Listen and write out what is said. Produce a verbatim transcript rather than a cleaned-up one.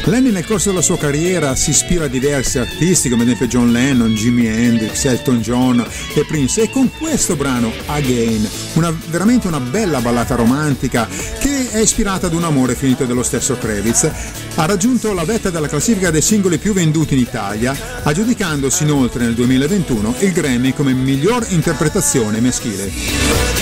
Lenny nel corso della sua carriera si ispira a diversi artisti come ad esempio John Lennon, Jimi Hendrix, Elton John e Prince, e con questo brano Again, una, veramente una bella ballata romantica che è ispirata ad un amore finito dello stesso Kravitz, ha raggiunto la vetta della classifica dei singoli più venduti in Italia, aggiudicandosi inoltre nel duemilaventuno il Grammy come miglior interpretazione maschile.